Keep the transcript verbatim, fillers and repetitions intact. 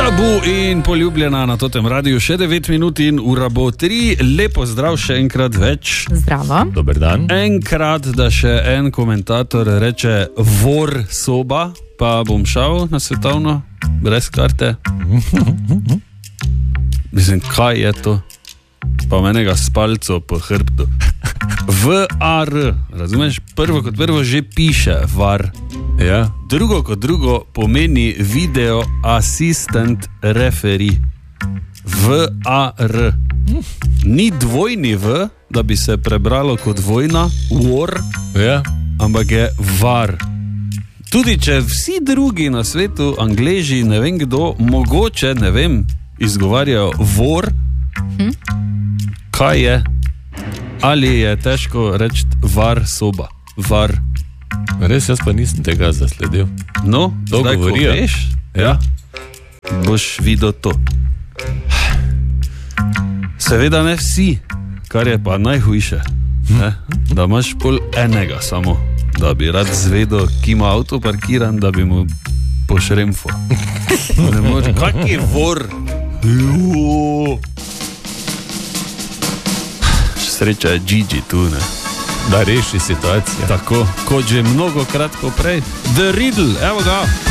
Tabu in poljubljena na totem radiju, še devet minut in ura bo tri. Lepo zdrav še enkrat več. Zdravo. Dober dan. Enkrat, da še en komentator reče vor soba, pa bom šel na svetovno brez karte. Mislim, kaj je to? Pa menega spalco po hrbtu. V A R, razumeš? Prvo kot prvo že piše var. Ja. Drugo kot drugo pomeni video assistant referee. V A R. Ni dvojni V, da bi se prebralo kot vojna, war, Ja. ampak je var. Tudi če vsi drugi na svetu, Angleži, ne vem kdo, mogoče, ne vem, izgovarjajo war, Hm? kaj je? Ali je težko reči var soba, var. Res, jaz pa nisem tega zasledil. No, To zdaj, ko govorijo. veš, ja, boš videl to. Seveda ne vsi, kar je pa najhujše, ne? Da imaš pol enega samo, da bi rad zvedel, ki ima avto parkiran, da bi mu pošremfo. Ne moreš, kak je vor? Jo. Sreča je Gigi tu, ne? Da reši situacijo. Tako, kot že mnogo krat poprej. The Riddle, evo ga.